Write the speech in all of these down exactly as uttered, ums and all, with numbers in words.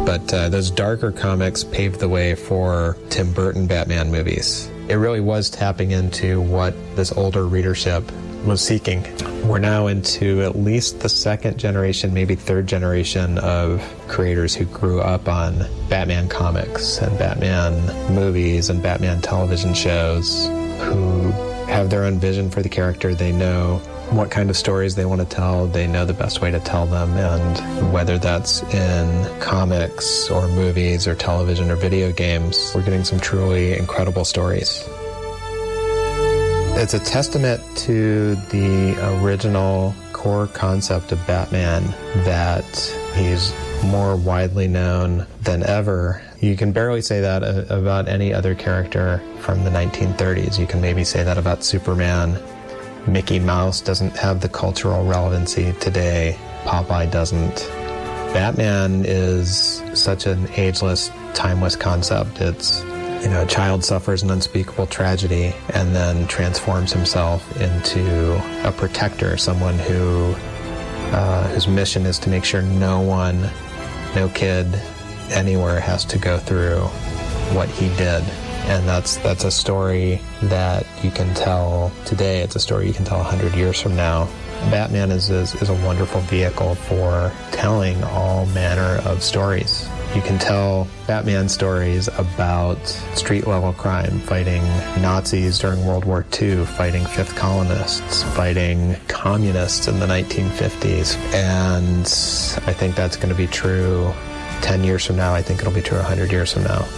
But uh, those darker comics paved the way for Tim Burton Batman movies. It really was tapping into what this older readership was seeking. We're now into at least the second generation, maybe third generation of creators who grew up on Batman comics and Batman movies and Batman television shows, who have their own vision for the character. They know what kind of stories they want to tell. They know the best way to tell them, and whether that's in comics or movies or television or video games, we're getting some truly incredible stories. It's a testament to the original core concept of Batman that he's more widely known than ever. You can barely say that about any other character from the nineteen thirties. You can maybe say that about Superman. Mickey Mouse doesn't have the cultural relevancy today. Popeye doesn't. Batman is such an ageless, timeless concept. It's, you know, a child suffers an unspeakable tragedy and then transforms himself into a protector, someone who uh, whose mission is to make sure no one, no kid anywhere has to go through what he did. And that's that's a story that you can tell today. It's a story you can tell one hundred years from now. Batman is, is, is a wonderful vehicle for telling all manner of stories. You can tell Batman stories about street-level crime, fighting Nazis during World War Two, fighting fifth colonists, fighting communists in the nineteen fifties. And I think that's going to be true ten years from now. I think it'll be true one hundred years from now.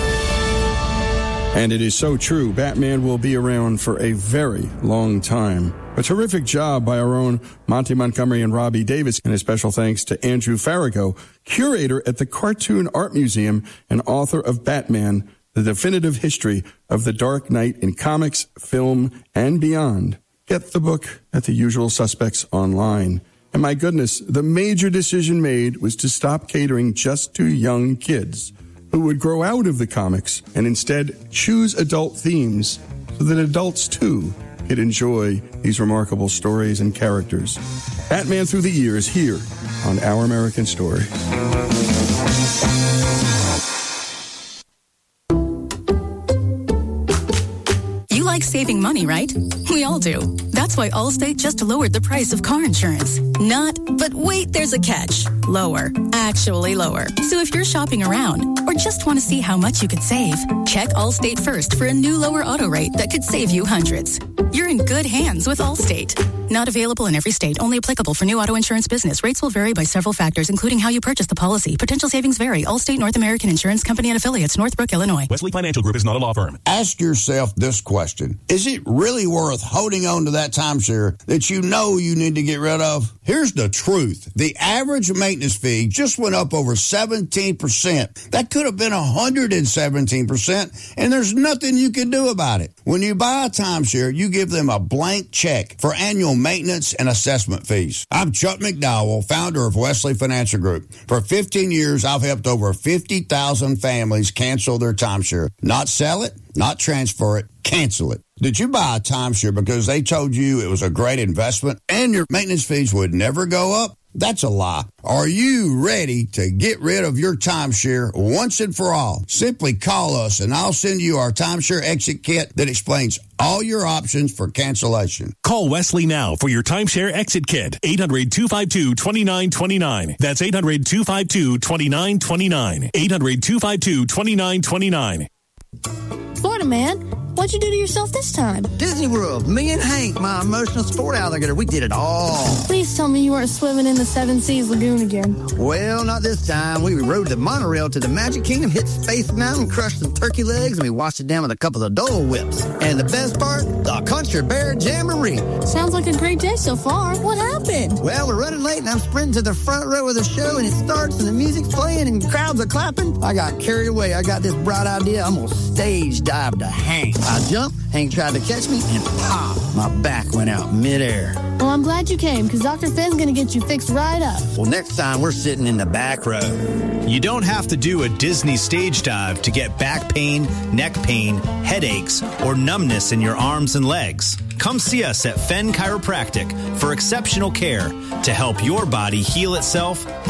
And it is so true. Batman will be around for a very long time. A terrific job by our own Monty Montgomery and Robbie Davis, and a special thanks to Andrew Farrago, curator at the Cartoon Art Museum and author of Batman, The Definitive History of the Dark Knight in Comics, Film, and Beyond. Get the book at the usual suspects online. And my goodness, the major decision made was to stop catering just to young kids who would grow out of the comics and instead choose adult themes so that adults, too, could enjoy these remarkable stories and characters. Batman Through the Years here on Our American Story. You like saving money, right? We all do. That's why Allstate just lowered the price of car insurance. Not, but wait, there's a catch. Lower. Actually lower. So if you're shopping around or just want to see how much you could save, check Allstate first for a new lower auto rate that could save you hundreds. You're in good hands with Allstate. Not available in every state. Only applicable for new auto insurance business. Rates will vary by several factors, including how you purchase the policy. Potential savings vary. Allstate North American Insurance Company and affiliates. Northbrook, Illinois. Wesley Financial Group is not a law firm. Ask yourself this question. Is it really worth holding on to that timeshare that you know you need to get rid of? Here's the truth. The average maintenance fee just went up over seventeen percent. That could have been one hundred seventeen percent, and there's nothing you can do about it. When you buy a timeshare, you give them a blank check for annual maintenance and assessment fees. I'm Chuck McDowell, founder of Wesley Financial Group. For fifteen years, I've helped over fifty thousand families cancel their timeshare. Not sell it, not transfer it, cancel it. Did you buy a timeshare because they told you it was a great investment and your maintenance fees would never go up? That's a lie. Are you ready to get rid of your timeshare once and for all? Simply call us and I'll send you our timeshare exit kit that explains all your options for cancellation. Call Wesley now for your timeshare exit kit. eight hundred, two five two, two nine two nine. That's eight hundred, two five two, two nine two nine. eight hundred, two five two, two nine two nine. Florida man, what'd you do to yourself this time? Disney World. Me and Hank, my emotional sport alligator, we did it all. Please tell me you weren't swimming in the Seven Seas Lagoon again. Well, not this time. We rode the monorail to the Magic Kingdom, hit Space Mountain, crushed some turkey legs, and we washed it down with a couple of Dole Whips. And the best part, the Country Bear Jamboree. Sounds like a great day so far. What happened? Well, we're running late, and I'm sprinting to the front row of the show, and it starts, and the music's playing, and crowds are clapping. I got carried away. I got this bright idea. I'm going to stage dive to Hank. I jumped, Hank tried to catch me, and pop, my back went out midair. Well, I'm glad you came, because Doctor Finn's going to get you fixed right up. Well, next time, we're sitting in the back row. You don't have to do a Disney stage dive to get back pain, neck pain, headaches, or numbness in your arms and legs. Come see us at Fenn Chiropractic for exceptional care to help your body heal itself